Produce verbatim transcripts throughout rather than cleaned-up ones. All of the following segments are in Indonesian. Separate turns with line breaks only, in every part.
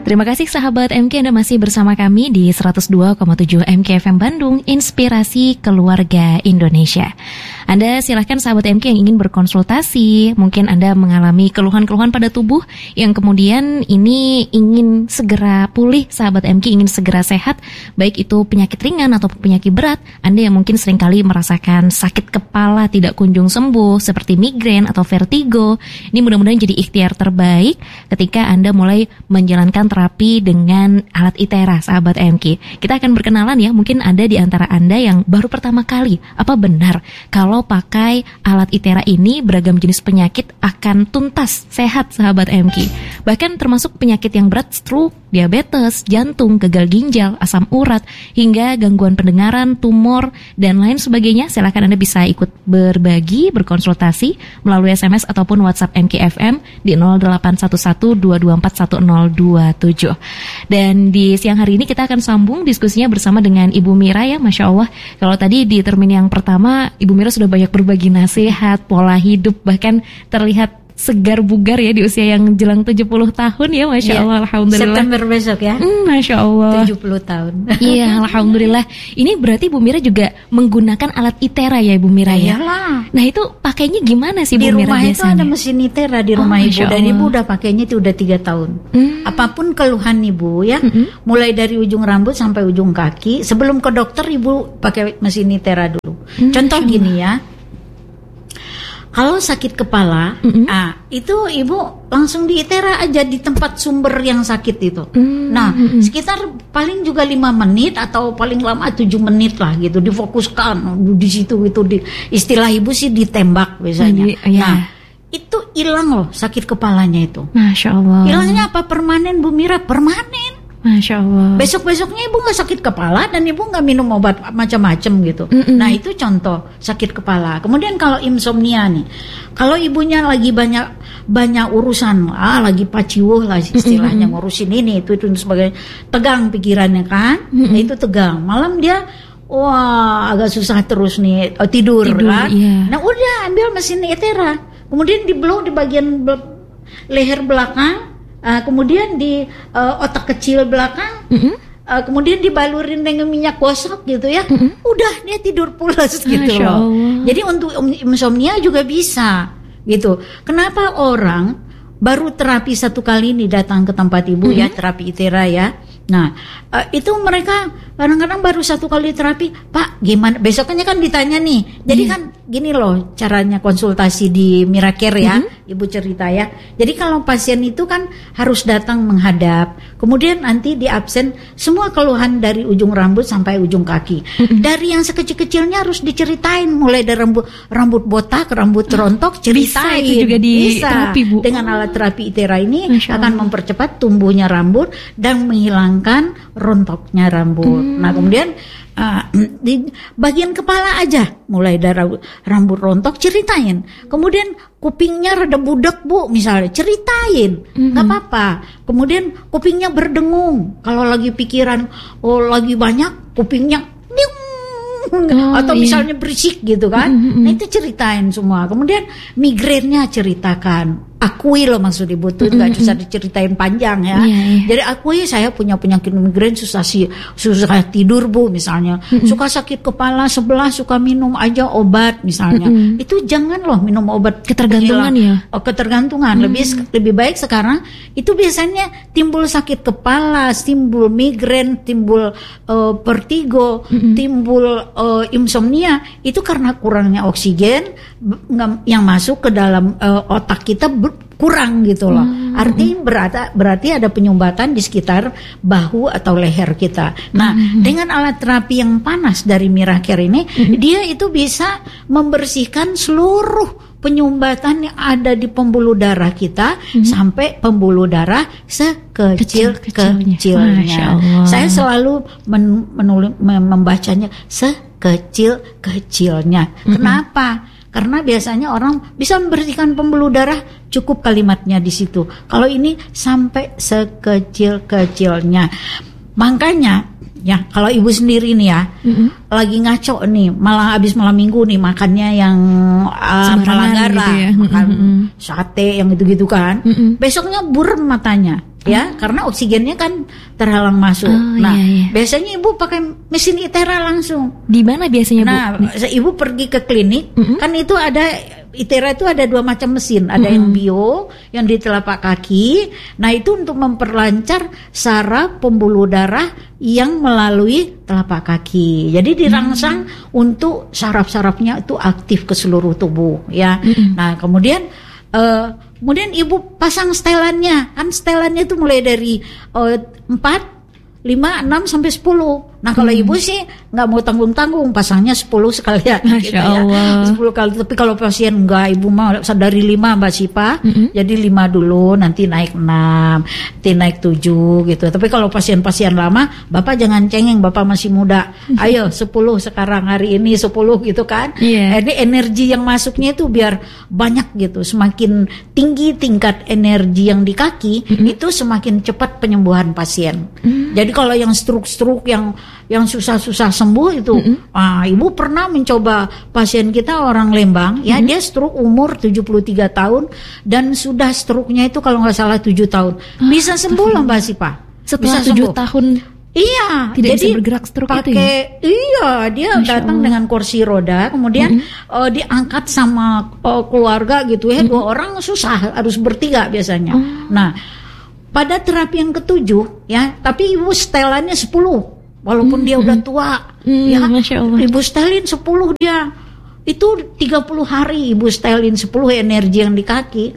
Terima kasih sahabat M K, Anda masih bersama kami di seratus dua koma tujuh M K F M Bandung, Inspirasi Keluarga Indonesia. Anda silahkan sahabat M K yang ingin berkonsultasi, mungkin Anda mengalami keluhan-keluhan pada tubuh yang kemudian ini ingin segera pulih, sahabat M K ingin segera sehat, baik itu penyakit ringan atau penyakit berat. Anda yang mungkin seringkali merasakan sakit kepala tidak kunjung sembuh seperti migrain atau vertigo, ini mudah-mudahan jadi ikhtiar terbaik ketika Anda mulai menjalankan terapi dengan alat ITERA, sahabat M K. Kita akan berkenalan ya, mungkin ada di antara Anda yang baru pertama kali. Apa benar kalau pakai alat ITERA ini beragam jenis penyakit akan tuntas sehat, sahabat M K? Bahkan termasuk penyakit yang berat, stroke, diabetes, jantung, gagal ginjal, asam urat, hingga gangguan pendengaran, tumor, dan lain sebagainya. Silakan Anda bisa ikut berbagi, berkonsultasi melalui S M S ataupun WhatsApp M K F M di nol delapan satu satu dua dua empat satu nol dua tujuh. Dan di siang hari ini kita akan sambung diskusinya bersama dengan Ibu Mira ya, Masya Allah. Kalau tadi di termin yang pertama Ibu Mira sudah banyak berbagi nasihat, pola hidup, bahkan terlihat segar bugar ya di usia yang jelang tujuh puluh tahun ya, Masya ya, Allah, Alhamdulillah.
September besok ya,
hmm, Masya Allah,
tujuh puluh tahun.
Iya, Alhamdulillah. Ini berarti Bu Mira juga menggunakan alat ITERA ya, Ibu Mira ya?
Iyalah.
Nah itu pakainya gimana sih
di
Bu Mira biasanya?
Di rumah itu ada mesin ITERA di rumah oh, Ibu, dan Ibu udah pakainya itu udah tiga tahun. Hmm. Apapun keluhan Ibu ya, hmm. mulai dari ujung rambut sampai ujung kaki, sebelum ke dokter Ibu pakai mesin ITERA dulu. Hmm, Contoh gini ya, kalau sakit kepala, mm-hmm. ah itu Ibu langsung di ITERA aja di tempat sumber yang sakit itu. Mm-hmm. Nah, sekitar paling juga lima menit atau paling lama tujuh menit lah gitu, difokuskan di situ itu, di istilah Ibu sih ditembak biasanya. Mm-hmm. Nah, itu hilang loh sakit kepalanya itu.
Masya Allah.
Hilangnya apa permanen Bu Mira? Permanen.
Masya Allah.
Besok-besoknya Ibu nggak sakit kepala dan Ibu nggak minum obat macam-macam gitu. Mm-mm. Nah itu contoh sakit kepala. Kemudian kalau insomnia nih, kalau ibunya lagi banyak banyak urusan, ah lagi paciwuh lah istilahnya, Mm-mm. ngurusin ini itu itu sebagai tegang pikirannya kan, nah, itu tegang. Malam dia wah agak susah terus nih oh, tidur, tidur kan. Yeah. Nah udah ambil mesin ITERA, kemudian di blow di bagian be- leher belakang. Uh, kemudian di uh, otak kecil belakang, mm-hmm. uh, kemudian dibalurin dengan minyak gosok gitu ya, mm-hmm. udah dia tidur pulas gitu loh. Jadi untuk insomnia juga bisa gitu. Kenapa orang baru terapi satu kali ini datang ke tempat Ibu mm-hmm. ya, terapi ITERA ya. Nah uh, itu mereka kadang-kadang baru satu kali terapi, Pak gimana? Besoknya kan ditanya nih, jadi mm. kan gini loh caranya konsultasi di Miracare ya, mm-hmm. Ibu cerita ya. Jadi kalau pasien itu kan harus datang menghadap, kemudian nanti di absen semua keluhan dari ujung rambut sampai ujung kaki. Mm-hmm. Dari yang sekecil-kecilnya harus diceritain, mulai dari rambut rambut botak, rambut rontok, ceritain.
Bisa itu juga di
Bisa.
terapi Bu.
Dengan alat terapi ITERA ini akan mempercepat tumbuhnya rambut dan menghilangkan rontoknya rambut. Hmm. Nah kemudian uh, di bagian kepala aja, mulai dari rambut rontok ceritain. Kemudian kupingnya rada budak Bu, misalnya ceritain, nggak hmm. apa-apa. Kemudian kupingnya berdengung, kalau lagi pikiran oh lagi banyak kupingnya. Oh, atau iya. misalnya berisik gitu kan, mm-hmm. nah itu ceritain semua. Kemudian migrainnya ceritakan, akui loh maksud Ibu tuh nggak mm-hmm. bisa diceritain panjang ya. Yeah, yeah. Jadi akui saya punya penyakit migrain, susah sih susah tidur Bu misalnya, mm-hmm. suka sakit kepala sebelah, suka minum aja obat misalnya. Mm-hmm. Itu jangan loh minum obat
ketergantungan ya.
Oh, ketergantungan mm-hmm. lebih lebih baik sekarang itu biasanya timbul sakit kepala, timbul migrain, timbul uh, vertigo, mm-hmm. timbul Uh, insomnia itu karena kurangnya oksigen b- yang masuk ke dalam uh, otak kita ber- kurang gitu loh. Hmm. Artinya berarti, berarti ada penyumbatan di sekitar bahu atau leher kita. Nah, hmm. dengan alat terapi yang panas dari Miracare ini, hmm. dia itu bisa membersihkan seluruh penyumbatan yang ada di pembuluh darah kita hmm. sampai pembuluh darah sekecil-kecilnya. Saya selalu men- menulis, membacanya sekecil-kecilnya. Hmm. Kenapa? Karena biasanya orang bisa membersihkan pembuluh darah, cukup kalimatnya di situ. Kalau ini sampai sekecil-kecilnya. Makanya ya kalau Ibu sendiri nih ya, mm-hmm. lagi ngaco nih, malah habis malam minggu nih makannya yang uh, Malangara, gitu ya. makan mm-hmm. sate yang gitu-gitu kan. Mm-hmm. Besoknya burem matanya. ya, hmm. karena oksigennya kan terhalang masuk. Oh, nah, iya, iya. biasanya ibu pakai mesin ITERA langsung.
Di mana biasanya, Bu?
Nah, ibu pergi ke klinik, mm-hmm. kan itu ada ITERA itu ada dua macam mesin, ada mm-hmm. yang bio, yang di telapak kaki. Nah, itu untuk memperlancar saraf pembuluh darah yang melalui telapak kaki. Jadi dirangsang mm-hmm. untuk saraf-sarafnya itu aktif ke seluruh tubuh, ya. Mm-hmm. Nah, kemudian uh, kemudian ibu pasang setelannya, kan setelannya itu mulai dari uh, empat, lima, enam sampai sepuluh. Nah kalau hmm. ibu sih nggak mau tanggung-tanggung, pasangnya sepuluh sekalian.
Masya
gitu ya.
Allah.
sepuluh kali. Tapi kalau pasien enggak, ibu mau dari lima Mbak Sipa, hmm. jadi lima dulu, nanti naik enam, nanti naik tujuh gitu. Tapi kalau pasien-pasien lama, Bapak jangan cengeng, Bapak masih muda. Ayo sepuluh sekarang, hari ini sepuluh gitu kan. Yeah. Ini energi yang masuknya itu biar banyak gitu. Semakin tinggi tingkat energi yang di kaki, hmm. itu semakin cepat penyembuhan pasien. Hmm. Jadi kalau yang stroke-stroke yang yang susah-susah sembuh itu, mm-hmm. ah, ibu pernah mencoba pasien kita orang Lembang, ya mm-hmm. dia stroke umur tujuh puluh tiga tahun dan sudah stroke-nya itu kalau nggak salah tujuh tahun, ah, bisa sembuh loh Mbak Sipa.
Setelah tujuh tahun,
iya,
tidak
jadi
bisa bergerak stroke
pakai,
itu ya?
Iya, dia Masya datang Allah. Dengan kursi roda, kemudian mm-hmm. uh, diangkat sama uh, keluarga gitu ya, mm-hmm. dua orang susah, harus bertiga biasanya. Oh. Nah, pada terapi yang ketujuh, ya, tapi ibu setelannya sepuluh. Walaupun hmm, dia udah tua, hmm, ya, Masya Allah. Ibu setelin sepuluh dia. Itu tiga puluh hari ibu setelin sepuluh energi yang di kaki.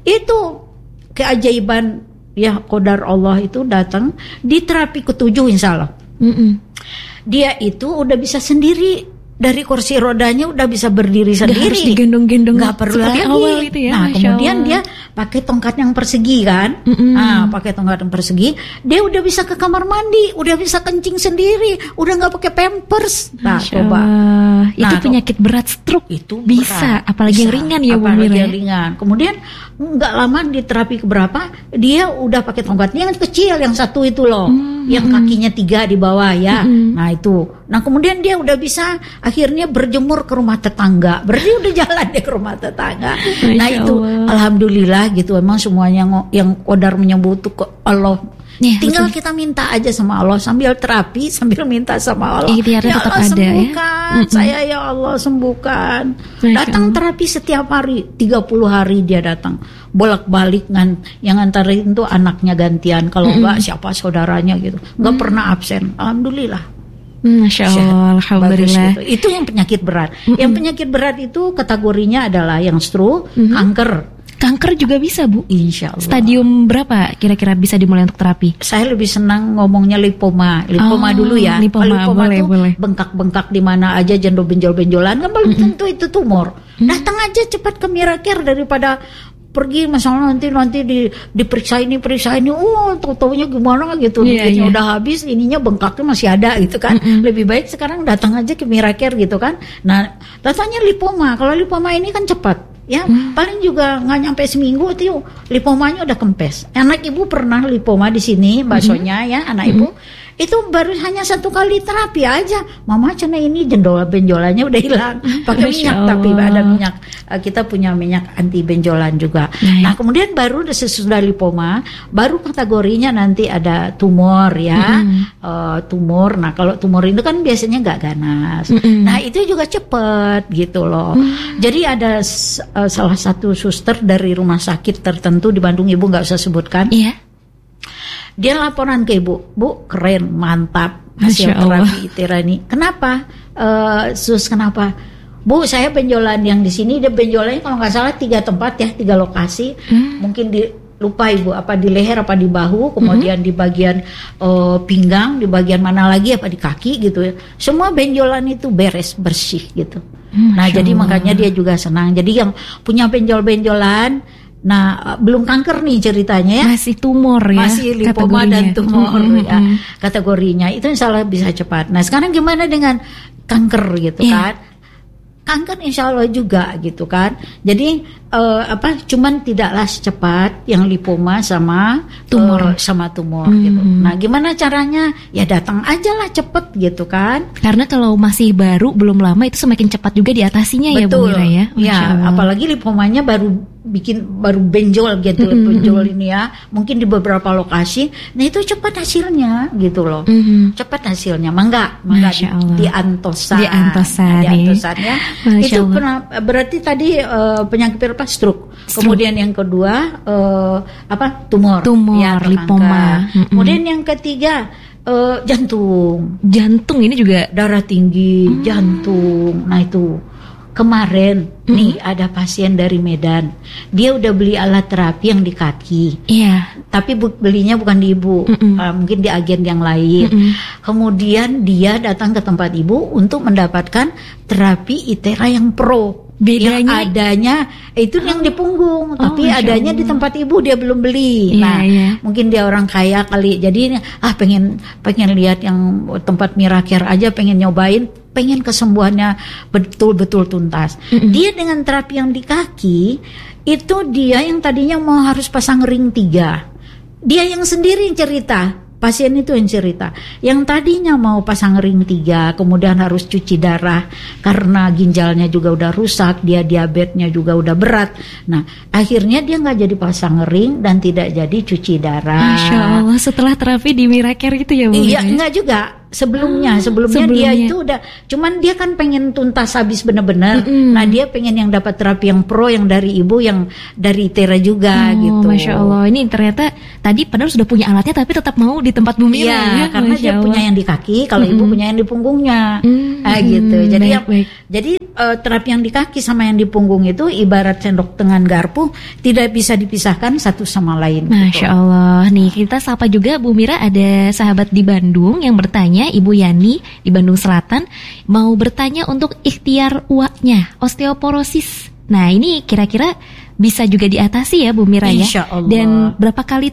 Itu keajaiban, ya, qadar Allah itu datang di terapi ketujuh insya Allah. Hmm. Dia itu udah bisa sendiri. Dari kursi rodanya udah bisa berdiri sendiri.
Gak harus digendong-gendong.
Gak perlu lagi.
Awal itu ya,
nah, kemudian dia pakai tongkat yang persegi kan. Mm-mm. Nah, pakai tongkat yang persegi, dia udah bisa ke kamar mandi, udah bisa kencing sendiri, udah nggak pakai pampers. Nah,
Masya
coba.
Allah. Itu
nah,
penyakit berat stroke
itu
bisa,
berat.
apalagi
bisa.
yang ringan ya, Bu Mira.
Apalagi yang ringan. Kemudian nggak lama di terapi keberapa, dia udah pakai tongkatnya yang kecil, yang satu itu loh, mm-hmm. yang kakinya tiga di bawah ya. Mm-hmm. Nah itu. Nah kemudian dia udah bisa akhirnya berjemur ke rumah tetangga. Berarti udah jalan deh ke rumah tetangga. Nah itu alhamdulillah gitu. Emang semuanya yang qadar menyembuh itu Allah. Ya, tinggal betul. Kita minta aja sama Allah sambil terapi, sambil minta sama Allah.
Ya
Allah
tetap ada,
sembuhkan ya? Saya ya Allah sembuhkan. Masya datang Allah. Terapi setiap hari, tiga puluh hari dia datang. Bolak-balik kan, yang antara itu anaknya gantian. Kalau mm-hmm. enggak siapa saudaranya gitu. Enggak mm. pernah absen. Alhamdulillah.
Masya Allah, alhamdulillah.
Gitu. Itu yang penyakit berat. Mm-hmm. Yang penyakit berat itu kategorinya adalah yang stroke, mm-hmm. kanker.
Kanker juga bisa, Bu?
Insya Allah.
Stadium berapa kira-kira bisa dimulai untuk terapi?
Saya lebih senang ngomongnya lipoma. Lipoma oh, dulu ya.
Lipoma, lipoma boleh,
itu
boleh.
Bengkak-bengkak di mana aja, jendol benjol-benjolan. Kan belum tentu mm-hmm. itu tumor. Mm-hmm. Datang aja cepat ke Miracare daripada pergi misalnya nanti nanti di diperiksa ini periksa ini, oh tau-taunya gimana gitu, yeah, duitnya yeah. udah habis, ininya bengkaknya masih ada gitu kan. Mm-hmm. Lebih baik sekarang datang aja ke Miracare gitu kan. Nah datanya lipoma, kalau lipoma ini kan cepat ya, mm. paling juga nggak nyampe seminggu itu lipomanya udah kempes. Anak ibu pernah lipoma di sini, Mbak mm-hmm. Sonya ya, anak mm-hmm. ibu itu baru hanya satu kali terapi aja, mama cina ini jendol benjolannya udah hilang, pakai minyak tapi ada minyak, kita punya minyak anti benjolan juga. Nah, nah kemudian baru sesudah lipoma, baru kategorinya nanti ada tumor ya, mm-hmm. uh, tumor. Nah kalau tumor itu kan biasanya nggak ganas, mm-hmm. nah itu juga cepet gitu loh. Mm-hmm. Jadi ada uh, salah satu suster dari rumah sakit tertentu di Bandung, ibu nggak usah sebutkan. Iya. Yeah. Dia laporan ke ibu, Bu keren, mantap hasil terapi ITERA ini. Kenapa, uh, sus kenapa? Bu saya benjolan yang di sini, dia benjolannya kalau nggak salah tiga tempat ya, tiga lokasi. Hmm. Mungkin di lupa ibu apa di leher apa di bahu, kemudian hmm. di bagian uh, pinggang, di bagian mana lagi apa di kaki gitu ya. Semua benjolan itu beres bersih gitu. Hmm, nah jadi makanya dia juga senang. Jadi yang punya benjol-benjolan. Nah, belum kanker nih ceritanya ya.
Masih tumor ya.
Masih lipoma dan tumor mm-hmm. ya kategorinya. Itu insya Allah bisa cepat. Nah, sekarang gimana dengan kanker gitu yeah. kan? Kanker insya Allah juga gitu kan. Jadi uh, apa cuman tidaklah secepat yang lipoma sama
tumor
uh, sama tumor
mm-hmm.
gitu. Nah, gimana caranya? Ya datang aja lah cepet gitu kan.
Karena kalau masih baru belum lama itu semakin cepat juga diatasinya.
Betul.
Ya Bu Mira ya.
Ya, apalagi lipomanya baru bikin baru benjol gitu, mm-hmm. benjol ini ya. Mungkin di beberapa lokasi. Nah, itu cepat hasilnya gitu loh. Mm-hmm. Cepat hasilnya. Mangga, mangga di, di antosan.
Di antosan.
Nah, di antosan ya. Itu pernah, berarti tadi uh, penyakit apa? Stroke. Stroke. Kemudian yang kedua uh, apa? Tumor.
Tumor,
ya,
lipoma.
Mm-hmm. Kemudian yang ketiga uh, jantung.
Jantung ini juga
darah tinggi, mm. jantung. Nah, itu kemarin mm. nih ada pasien dari Medan. Dia udah beli alat terapi yang di kaki.
Iya. Yeah.
Tapi bu- belinya bukan di ibu, uh, mungkin di agen yang lain. Mm-mm. Kemudian dia datang ke tempat ibu untuk mendapatkan terapi Itera yang pro.
Bedanya?
Yang adanya itu oh. yang di punggung, oh, tapi adanya di tempat ibu dia belum beli.
Yeah,
nah,
yeah.
mungkin dia orang kaya kali. Jadi ah pengen pengen lihat yang tempat Miracare aja, pengen nyobain, pengen kesembuhannya betul-betul tuntas. Mm-hmm. Dia dengan terapi yang di kaki itu dia yang tadinya mau harus pasang ring tiga. Dia yang sendiri yang cerita. Pasien itu yang cerita, yang tadinya mau pasang ring tiga, kemudian harus cuci darah karena ginjalnya juga udah rusak, dia diabetesnya juga udah berat. Nah, akhirnya dia nggak jadi pasang ring dan tidak jadi cuci darah.
Masya Allah, setelah terapi di Miracare gitu ya Bu?
Iya, enggak juga. Sebelumnya, sebelumnya, sebelumnya dia itu udah, cuman dia kan pengen tuntas habis benar-benar. Mm-mm. Nah, dia pengen yang dapat terapi yang pro, yang dari ibu, yang dari Tera juga oh, gitu.
Masya Allah, ini ternyata tadi padahal sudah punya alatnya tapi tetap mau di tempat Bu Mira.
Iya,
ya,
karena
Masya
dia
Allah.
punya yang di kaki, kalau
Mm-mm.
ibu punya yang di punggungnya. Mm-hmm. Nah, gitu. Jadi
baik,
yang,
baik.
jadi uh, terapi yang di kaki sama yang di punggung itu ibarat sendok dengan garpu, tidak bisa dipisahkan satu sama lain.
Masya
gitu.
Allah. Nih kita sapa juga Bu Mira, ada sahabat di Bandung yang bertanya, Ibu Yani di Bandung Selatan mau bertanya untuk ikhtiar uaknya osteoporosis. Nah, ini kira-kira bisa juga diatasi ya Bu Mira ya?
Insya Allah.
Dan berapa kali